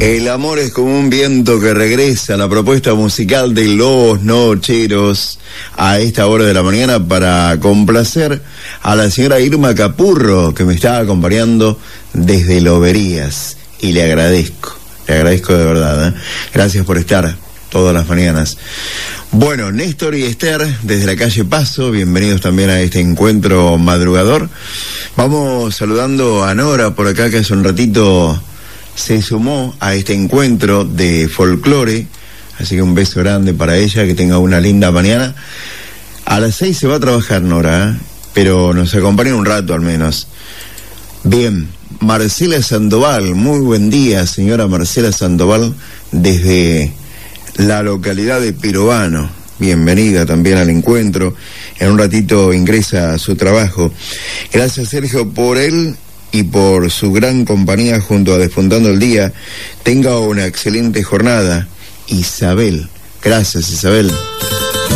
El amor es como un viento que regresa, la propuesta musical de Los Nocheros a esta hora de la mañana para complacer a la señora Irma Capurro, que me está acompañando desde Loberías, y le agradezco de verdad, ¿eh? Gracias por estar todas las mañanas. Bueno, Néstor y Esther, desde la calle Paso, bienvenidos también a este encuentro madrugador. Vamos saludando a Nora por acá, que hace un ratito se sumó a este encuentro de folclore, así que un beso grande para ella, que tenga una linda mañana. A las 6 se va a trabajar Nora, ¿eh? Pero nos acompaña un rato al menos. Bien, Marcela Sandoval, muy buen día, señora Marcela Sandoval, desde la localidad de Pirovano. Bienvenida también al encuentro. En un ratito ingresa a su trabajo. Gracias, Sergio, por él y por su gran compañía junto a Despuntando el Día. Tenga una excelente jornada. Isabel, gracias, Isabel.